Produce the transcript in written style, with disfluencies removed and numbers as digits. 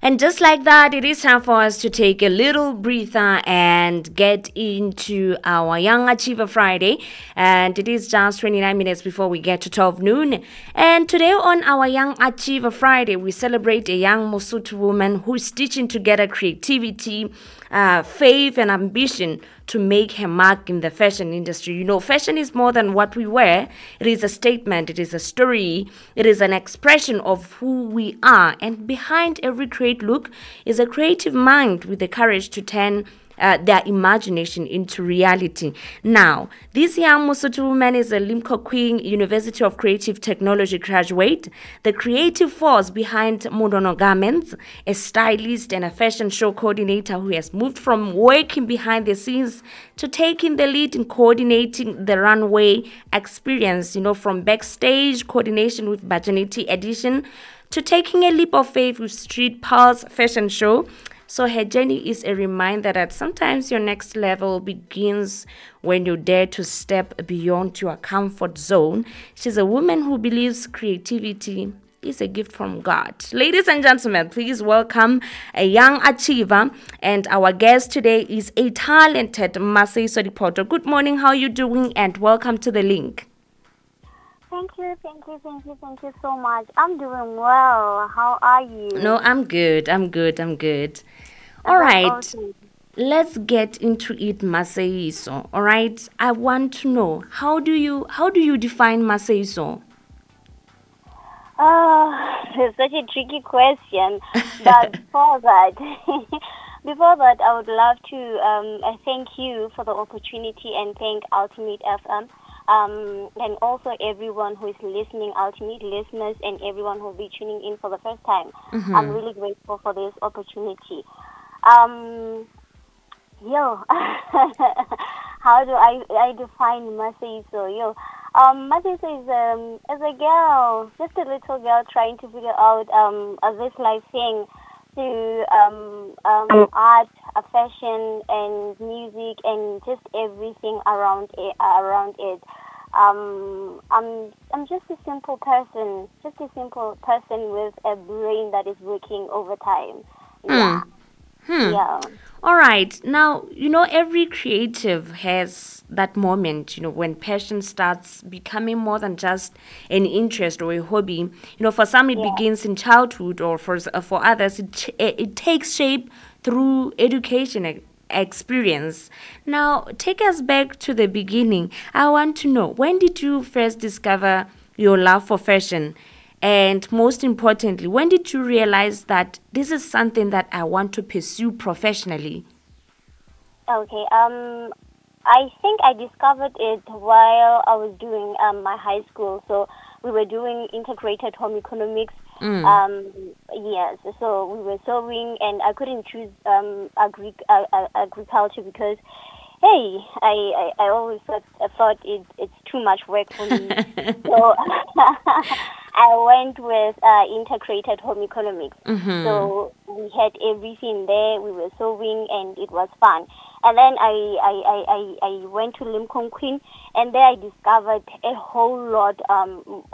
And just like that, it is time for us to take a little breather and get into our Young Achiever Friday. And it is just 29 minutes before we get to 12 noon. And today on our Young Achiever Friday, we celebrate a young Mosotho woman who is stitching together creativity, faith, and ambition to make her mark in the fashion industry. You know, fashion is more than what we wear. It is a statement, it is a story, it is an expression of who we are. And behind every great look is a creative mind with the courage to turn their imagination into reality. Now, this young Mosotho woman is a Limco Queen University of Creative Technology graduate, the creative force behind Modono Garments, a stylist and a fashion show coordinator who has moved from working behind the scenes to taking the lead in coordinating the runway experience, from backstage coordination with Bajaniti Edition to taking a leap of faith with Street Pulse Fashion Show. So her journey is a reminder that sometimes your next level begins when you dare to step beyond your comfort zone. She's a woman who believes creativity is a gift from God. Ladies and gentlemen, please welcome a young achiever. And our guest today is a talented Maseiso Dipoto. Good morning, how are you doing? And welcome to the link. Thank you so much. I'm doing well. How are you? No, I'm good. All right. Awesome. Let's get into it, Maseiso. All right. I want to know, how do you define Maseiso? It's such a tricky question. But before that, I would love to thank you for the opportunity and thank Ultimate FM. And also everyone who is listening, Ultimate listeners, and everyone who will be tuning in for the first time. Mm-hmm. I'm really grateful for this opportunity. How do I define Maseiso? Maseiso is a girl, just a little girl trying to figure out this life thing to art, fashion, and music, and just everything around it. I'm just a simple person with a brain that is working over time. Yeah. Yeah. All right. Now, every creative has that moment, when passion starts becoming more than just an interest or a hobby. For some, it begins in childhood, or for others, it takes shape through education experience. Now, take us back to the beginning. I want to know, when did you first discover your love for fashion? And most importantly, when did you realize that this is something that I want to pursue professionally? Okay. I think I discovered it while I was doing my high school. So we were doing integrated home economics. Yes. So we were sewing, and I couldn't choose agriculture because, hey, I always thought it's too much work for me. So I went with integrated home economics. Mm-hmm. So we had everything there. We were sewing, and it was fun. And then I went to Limco Queen, and there I discovered a whole lot